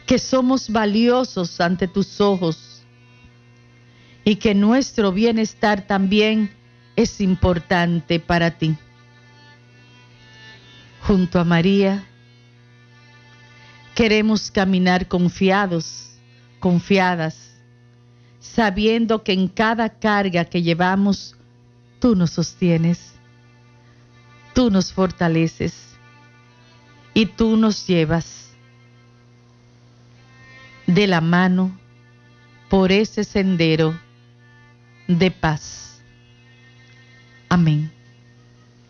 que somos valiosos ante tus ojos y que nuestro bienestar también es importante para ti. Junto a María, queremos caminar confiados, confiadas, sabiendo que en cada carga que llevamos, tú nos sostienes, tú nos fortaleces y tú nos llevas de la mano por ese sendero de paz. Amén.